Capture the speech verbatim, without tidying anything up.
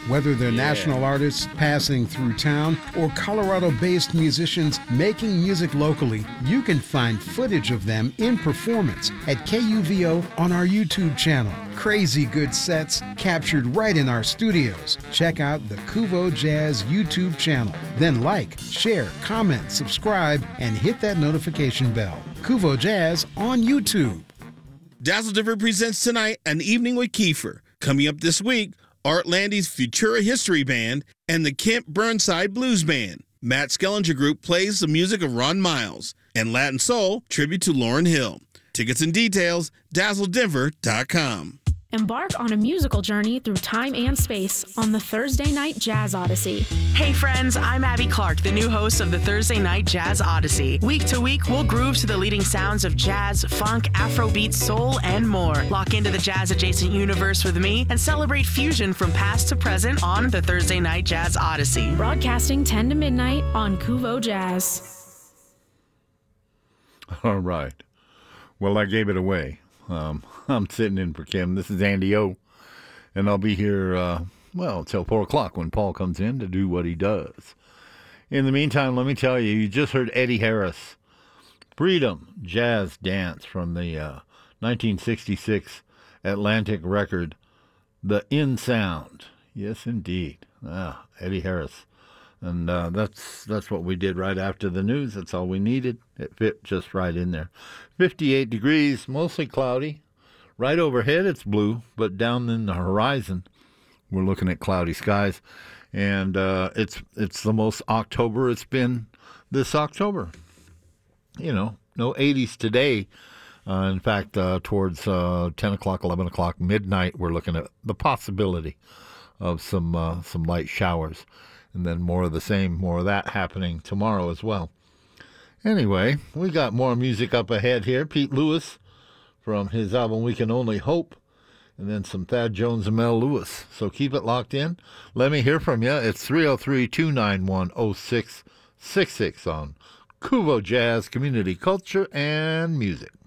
Whether they're Yeah. national artists passing through town or Colorado-based musicians making music locally, you can find footage of them in performance at K U V O on our YouTube channel. Crazy good sets captured right in our studios. Check out the Kuvo Jazz YouTube channel. Then like, share, comment, subscribe, and hit that notification bell. Kuvo Jazz on YouTube. Dazzle Denver presents tonight An Evening with Kiefer. Coming up this week, Art Landy's Futura History Band and the Kemp Burnside Blues Band. Matt Skellinger Group plays the music of Ron Miles. And Latin Soul, tribute to Lauryn Hill. Tickets and details, dazzle denver dot com. Embark on a musical journey through time and space on the Thursday Night Jazz Odyssey. Hey friends, I'm Abby Clark, the new host of the Thursday Night Jazz Odyssey. Week to week, we'll groove to the leading sounds of jazz, funk, Afrobeat, soul, and more. Lock into the jazz-adjacent universe with me and celebrate fusion from past to present on the Thursday Night Jazz Odyssey. Broadcasting ten to midnight on Kuvo Jazz. All right. Well, I gave it away. Um, I'm sitting in for Kim. This is Andy O. And I'll be here, uh, well, till four o'clock when Paul comes in to do what he does. In the meantime, let me tell you, you just heard Eddie Harris, Freedom Jazz Dance from the uh, nineteen sixty-six Atlantic record, The In Sound. Yes, indeed. Ah, Eddie Harris. And uh, that's that's what we did right after the news. That's all we needed. It fit just right in there. fifty-eight degrees, mostly cloudy. Right overhead, it's blue, but down in the horizon, we're looking at cloudy skies. And uh, it's it's the most October it's been this October. You know, no eighties today. Uh, in fact, uh, towards uh, ten o'clock, eleven o'clock, midnight, we're looking at the possibility of some uh, some light showers. And then more of the same, more of that happening tomorrow as well. Anyway, we got more music up ahead here. Pete Lewis from his album We Can Only Hope. And then some Thad Jones and Mel Lewis. So keep it locked in. Let me hear from you. It's three oh three, two nine one, oh six six six on Kuvo Jazz, Community Culture, and Music.